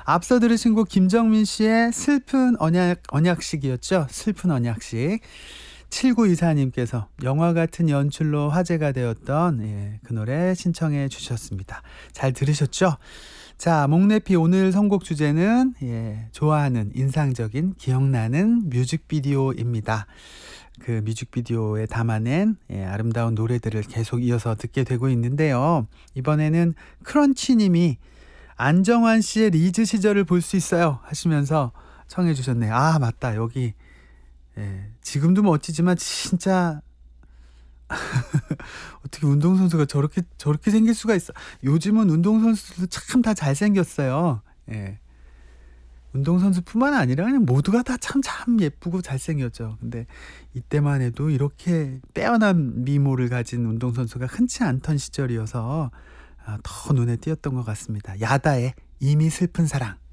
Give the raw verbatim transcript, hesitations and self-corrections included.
앞서 들으신 곡 김정민 씨의 슬픈 언약, 언약식이었죠. 슬픈 언약식. 칠구이사 님께서 영화 같은 연출로 화제가 되었던 예, 그 노래 신청해 주셨습니다. 잘 들으셨죠? 자, 목내피 오늘 선곡 주제는 예, 좋아하는 인상적인 기억나는 뮤직비디오입니다. 그 뮤직비디오에 담아낸 예, 아름다운 노래들을 계속 이어서 듣게 되고 있는데요. 이번에는 크런치님이 안정환 씨의 리즈 시절을 볼 수 있어요 하시면서 청해 주셨네요. 아, 맞다. 여기 예, 지금도 멋지지만 진짜 어떻게 운동선수가 저렇게 저렇게 생길 수가 있어. 요즘은 운동선수들도 참 다 잘생겼어요. 예. 운동선수뿐만 아니라 그냥 모두가 다 참 참 예쁘고 잘생겼죠. 근데 이때만 해도 이렇게 빼어난 미모를 가진 운동선수가 흔치 않던 시절이어서 아, 더 눈에 띄었던 것 같습니다. 야다의 이미 슬픈 사랑.